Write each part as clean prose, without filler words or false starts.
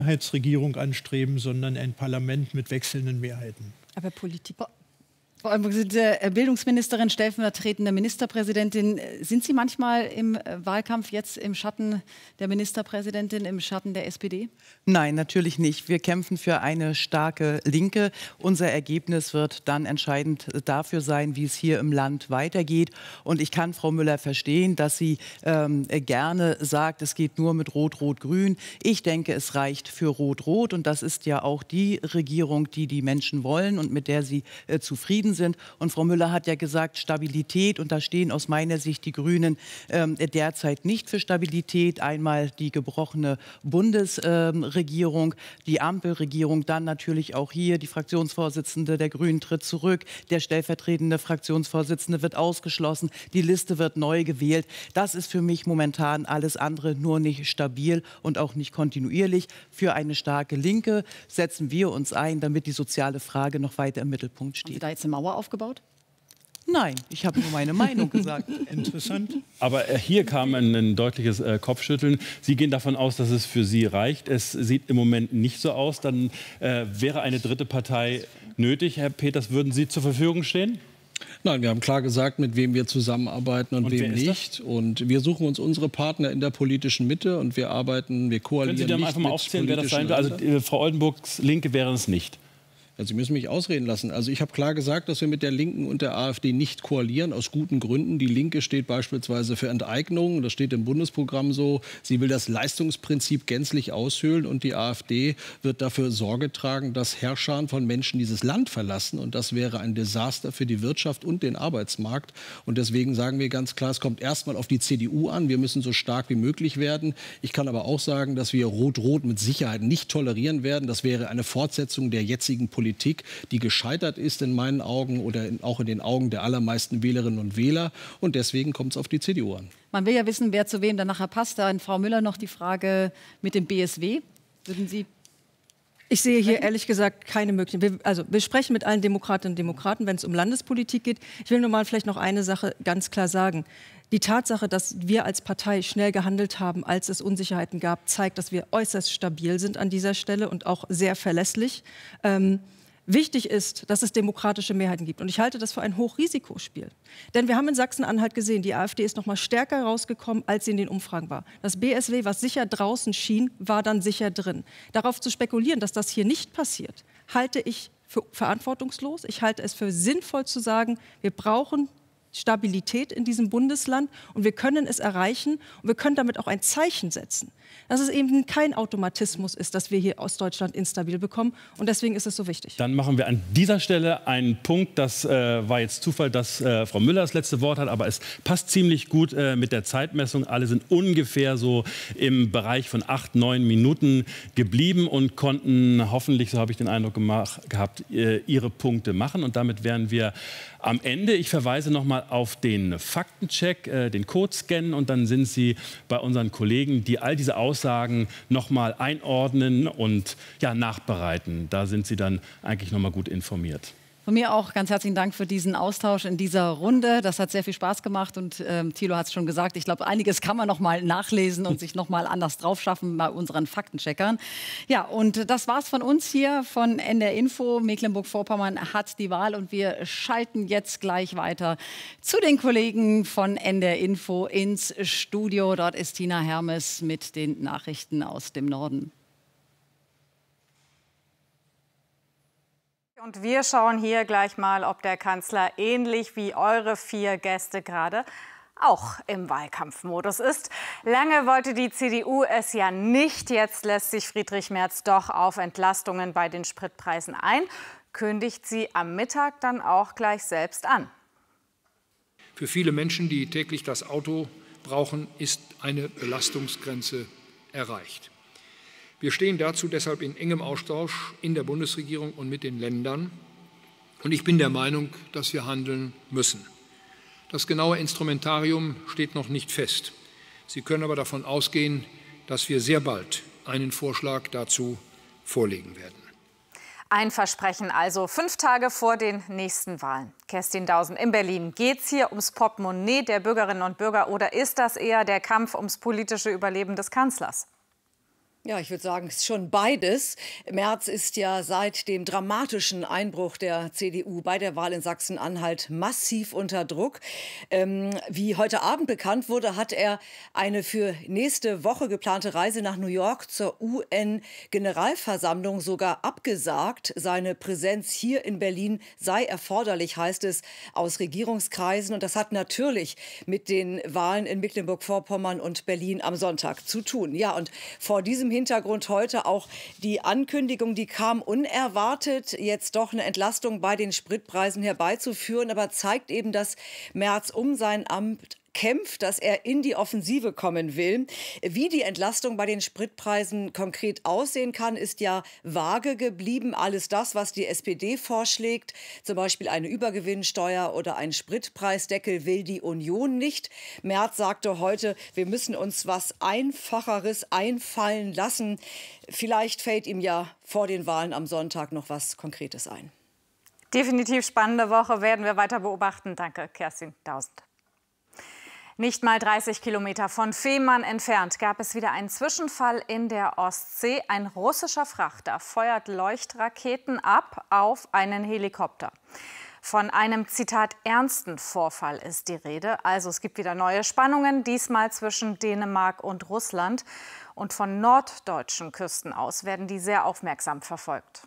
Mehrheitsregierung anstreben, sondern ein Parlament mit wechselnden Mehrheiten. Aber Politik. Frau Oldenburg, Sie sind Bildungsministerin, stellvertretende Ministerpräsidentin. Sind Sie manchmal im Wahlkampf jetzt im Schatten der Ministerpräsidentin, im Schatten der SPD? Nein, natürlich nicht. Wir kämpfen für eine starke Linke. Unser Ergebnis wird dann entscheidend dafür sein, wie es hier im Land weitergeht. Und ich kann Frau Müller verstehen, dass sie gerne sagt, es geht nur mit Rot-Rot-Grün. Ich denke, es reicht für Rot-Rot. Und das ist ja auch die Regierung, die die Menschen wollen und mit der sie zufrieden sind. Und Frau Müller hat ja gesagt, Stabilität, und da stehen aus meiner Sicht die Grünen derzeit nicht für Stabilität. Einmal die gebrochene Bundesregierung, die Ampelregierung, dann natürlich auch hier die Fraktionsvorsitzende der Grünen tritt zurück, der stellvertretende Fraktionsvorsitzende wird ausgeschlossen, die Liste wird neu gewählt. Das ist für mich momentan alles andere nur nicht stabil und auch nicht kontinuierlich. Für eine starke Linke setzen wir uns ein, damit die soziale Frage noch weiter im Mittelpunkt steht. Haben Sie da jetzt eine Mauer aufgebaut? Nein, ich habe nur meine Meinung gesagt. Interessant. Aber hier kam ein deutliches Kopfschütteln. Sie gehen davon aus, dass es für Sie reicht. Es sieht im Moment nicht so aus. Dann wäre eine dritte Partei nötig. Herr Peters, würden Sie zur Verfügung stehen? Nein, wir haben klar gesagt, mit wem wir zusammenarbeiten und wem nicht. Und wir suchen uns unsere Partner in der politischen Mitte und wir koalieren nicht. Können Sie dann einfach mal aufzählen, wer das sein will? Also Frau Oldenburgs Linke wäre es nicht. Ja, Sie müssen mich ausreden lassen. Also ich habe klar gesagt, dass wir mit der Linken und der AfD nicht koalieren, aus guten Gründen. Die Linke steht beispielsweise für Enteignung, das steht im Bundesprogramm so. Sie will das Leistungsprinzip gänzlich aushöhlen und die AfD wird dafür Sorge tragen, dass Herrscher von Menschen dieses Land verlassen. Und das wäre ein Desaster für die Wirtschaft und den Arbeitsmarkt. Und deswegen sagen wir ganz klar, es kommt erstmal auf die CDU an. Wir müssen so stark wie möglich werden. Ich kann aber auch sagen, dass wir Rot-Rot mit Sicherheit nicht tolerieren werden. Das wäre eine Fortsetzung der jetzigen Politik, die gescheitert ist in meinen Augen oder auch in den Augen der allermeisten Wählerinnen und Wähler. Und deswegen kommt es auf die CDU an. Man will ja wissen, wer zu wem dann nachher passt. Da an Frau Müller noch die Frage mit dem BSW. Würden Sie... Ich sehe hier ehrlich gesagt keine Möglichkeit. Wir sprechen mit allen Demokratinnen und Demokraten, wenn es um Landespolitik geht. Ich will nur mal vielleicht noch eine Sache ganz klar sagen. Die Tatsache, dass wir als Partei schnell gehandelt haben, als es Unsicherheiten gab, zeigt, dass wir äußerst stabil sind an dieser Stelle und auch sehr verlässlich. Wichtig ist, dass es demokratische Mehrheiten gibt. Und ich halte das für ein Hochrisikospiel. Denn wir haben in Sachsen-Anhalt gesehen, die AfD ist noch mal stärker rausgekommen, als sie in den Umfragen war. Das BSW, was sicher draußen schien, war dann sicher drin. Darauf zu spekulieren, dass das hier nicht passiert, halte ich für verantwortungslos. Ich halte es für sinnvoll zu sagen, wir brauchen Stabilität in diesem Bundesland und wir können es erreichen und wir können damit auch ein Zeichen setzen, dass es eben kein Automatismus ist, dass wir hier aus Deutschland instabil bekommen und deswegen ist es so wichtig. Dann machen wir an dieser Stelle einen Punkt, das war jetzt Zufall, dass Frau Müller das letzte Wort hat, aber es passt ziemlich gut mit der Zeitmessung. Alle sind ungefähr so im Bereich von 8, 9 Minuten geblieben und konnten hoffentlich, so habe ich den Eindruck gehabt, ihre Punkte machen und damit wären wir am Ende. Ich verweise noch mal auf den Faktencheck, den Code scannen und dann sind Sie bei unseren Kollegen, die all diese Aussagen noch mal einordnen und ja, nachbereiten. Da sind Sie dann eigentlich noch mal gut informiert. Von mir auch ganz herzlichen Dank für diesen Austausch in dieser Runde. Das hat sehr viel Spaß gemacht und Thilo hat es schon gesagt. Ich glaube, einiges kann man noch mal nachlesen und sich noch mal anders drauf schaffen bei unseren Faktencheckern. Ja, und das war's von uns hier von NDR Info. Mecklenburg-Vorpommern hat die Wahl und wir schalten jetzt gleich weiter zu den Kollegen von NDR Info ins Studio. Dort ist Tina Hermes mit den Nachrichten aus dem Norden. Und wir schauen hier gleich mal, ob der Kanzler ähnlich wie eure 4 Gäste gerade auch im Wahlkampfmodus ist. Lange wollte die CDU es ja nicht. Jetzt lässt sich Friedrich Merz doch auf Entlastungen bei den Spritpreisen ein. Kündigt sie am Mittag dann auch gleich selbst an. Für viele Menschen, die täglich das Auto brauchen, ist eine Belastungsgrenze erreicht. Wir stehen dazu deshalb in engem Austausch in der Bundesregierung und mit den Ländern. Und ich bin der Meinung, dass wir handeln müssen. Das genaue Instrumentarium steht noch nicht fest. Sie können aber davon ausgehen, dass wir sehr bald einen Vorschlag dazu vorlegen werden. Ein Versprechen also 5 Tage vor den nächsten Wahlen. Kerstin Dausen in Berlin. Geht es hier ums Portemonnaie der Bürgerinnen und Bürger oder ist das eher der Kampf ums politische Überleben des Kanzlers? Ja, ich würde sagen, es ist schon beides. Merz ist ja seit dem dramatischen Einbruch der CDU bei der Wahl in Sachsen-Anhalt massiv unter Druck. Wie heute Abend bekannt wurde, hat er eine für nächste Woche geplante Reise nach New York zur UN-Generalversammlung sogar abgesagt. Seine Präsenz hier in Berlin sei erforderlich, heißt es aus Regierungskreisen. Und das hat natürlich mit den Wahlen in Mecklenburg-Vorpommern und Berlin am Sonntag zu tun. Ja, und vor diesem Hintergrund heute auch die Ankündigung, die kam unerwartet, jetzt doch eine Entlastung bei den Spritpreisen herbeizuführen, aber zeigt eben, dass Merz um sein Amt kämpft, dass er in die Offensive kommen will. Wie die Entlastung bei den Spritpreisen konkret aussehen kann, ist ja vage geblieben. Alles das, was die SPD vorschlägt, zum Beispiel eine Übergewinnsteuer oder ein Spritpreisdeckel, will die Union nicht. Merz sagte heute, wir müssen uns was Einfacheres einfallen lassen. Vielleicht fällt ihm ja vor den Wahlen am Sonntag noch was Konkretes ein. Definitiv spannende Woche, werden wir weiter beobachten. Danke, Kerstin Dausend. Nicht mal 30 Kilometer von Fehmarn entfernt gab es wieder einen Zwischenfall in der Ostsee. Ein russischer Frachter feuert Leuchtraketen ab auf einen Helikopter. Von einem, Zitat, ernsten Vorfall ist die Rede. Also es gibt wieder neue Spannungen, diesmal zwischen Dänemark und Russland. Und von norddeutschen Küsten aus werden die sehr aufmerksam verfolgt.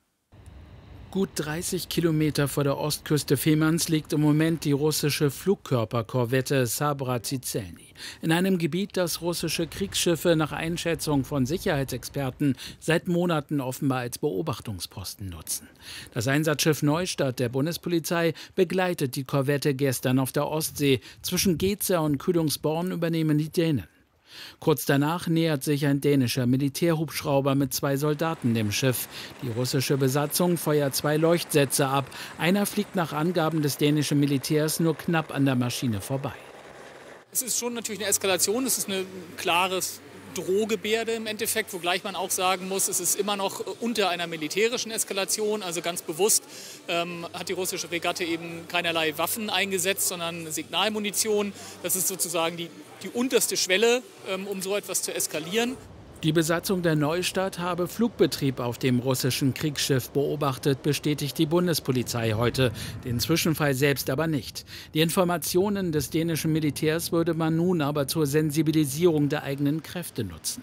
Gut 30 Kilometer vor der Ostküste Fehmarns liegt im Moment die russische Flugkörperkorvette Sabra Cizelny. In einem Gebiet, das russische Kriegsschiffe nach Einschätzung von Sicherheitsexperten seit Monaten offenbar als Beobachtungsposten nutzen. Das Einsatzschiff Neustadt der Bundespolizei begleitet die Korvette gestern auf der Ostsee. Zwischen Geza und Kühlungsborn übernehmen die Dänen. Kurz danach nähert sich ein dänischer Militärhubschrauber mit 2 Soldaten dem Schiff. Die russische Besatzung feuert 2 Leuchtsätze ab. Einer fliegt nach Angaben des dänischen Militärs nur knapp an der Maschine vorbei. Es ist schon natürlich eine Eskalation. Es ist eine klares Drohgebärde im Endeffekt, wogleich man auch sagen muss, es ist immer noch unter einer militärischen Eskalation. Also ganz bewusst hat die russische Fregatte eben keinerlei Waffen eingesetzt, sondern Signalmunition. Das ist sozusagen die unterste Schwelle, um so etwas zu eskalieren. Die Besatzung der Neustadt habe Flugbetrieb auf dem russischen Kriegsschiff beobachtet, bestätigt die Bundespolizei heute. Den Zwischenfall selbst aber nicht. Die Informationen des dänischen Militärs würde man nun aber zur Sensibilisierung der eigenen Kräfte nutzen.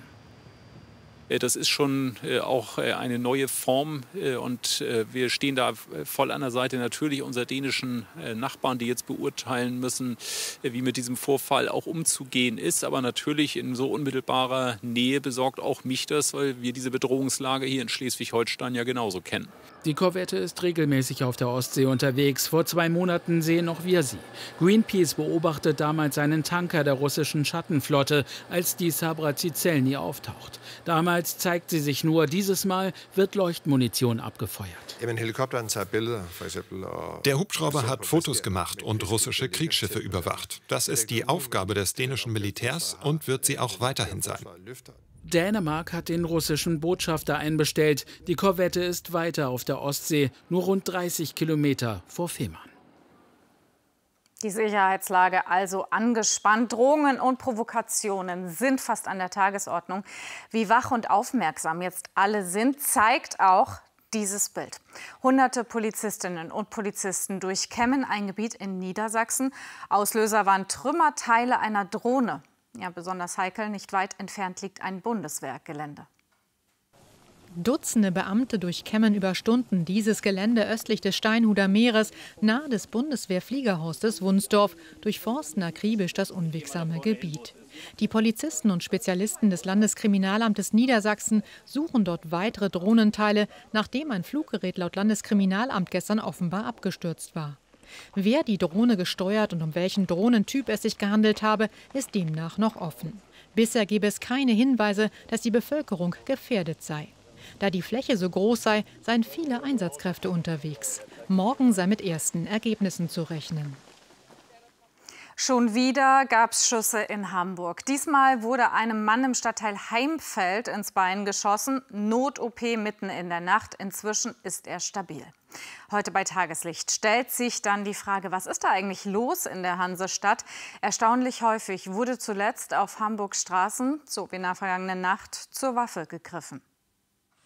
Das ist schon auch eine neue Form und wir stehen da voll an der Seite natürlich unserer dänischen Nachbarn, die jetzt beurteilen müssen, wie mit diesem Vorfall auch umzugehen ist. Aber natürlich in so unmittelbarer Nähe besorgt auch mich das, weil wir diese Bedrohungslage hier in Schleswig-Holstein ja genauso kennen. Die Korvette ist regelmäßig auf der Ostsee unterwegs. Vor 2 Monaten sehen auch wir sie. Greenpeace beobachtet damals einen Tanker der russischen Schattenflotte, als die Sabra Cizelny auftaucht. Damals zeigt sie sich nur, dieses Mal wird Leuchtmunition abgefeuert. Der Hubschrauber hat Fotos gemacht und russische Kriegsschiffe überwacht. Das ist die Aufgabe des dänischen Militärs und wird sie auch weiterhin sein. Dänemark hat den russischen Botschafter einbestellt. Die Korvette ist weiter auf der Ostsee, nur rund 30 Kilometer vor Fehmarn. Die Sicherheitslage also angespannt. Drohungen und Provokationen sind fast an der Tagesordnung. Wie wach und aufmerksam jetzt alle sind, zeigt auch dieses Bild. Hunderte Polizistinnen und Polizisten durchkämmen ein Gebiet in Niedersachsen. Auslöser waren Trümmerteile einer Drohne. Ja, besonders heikel, nicht weit entfernt liegt ein Bundeswehrgelände. Dutzende Beamte durchkämmen über Stunden dieses Gelände östlich des Steinhuder Meeres, nahe des Bundeswehrfliegerhostes Wunsdorf, durchforsten akribisch das unwegsame Gebiet. Die Polizisten und Spezialisten des Landeskriminalamtes Niedersachsen suchen dort weitere Drohnenteile, nachdem ein Fluggerät laut Landeskriminalamt gestern offenbar abgestürzt war. Wer die Drohne gesteuert und um welchen Drohnentyp es sich gehandelt habe, ist demnach noch offen. Bisher gebe es keine Hinweise, dass die Bevölkerung gefährdet sei. Da die Fläche so groß sei, seien viele Einsatzkräfte unterwegs. Morgen sei mit ersten Ergebnissen zu rechnen. Schon wieder gab es Schüsse in Hamburg. Diesmal wurde einem Mann im Stadtteil Heimfeld ins Bein geschossen. Not-OP mitten in der Nacht. Inzwischen ist er stabil. Heute bei Tageslicht stellt sich dann die Frage, was ist da eigentlich los in der Hansestadt? Erstaunlich häufig wurde zuletzt auf Hamburgs Straßen, so wie in der vergangenen Nacht, zur Waffe gegriffen.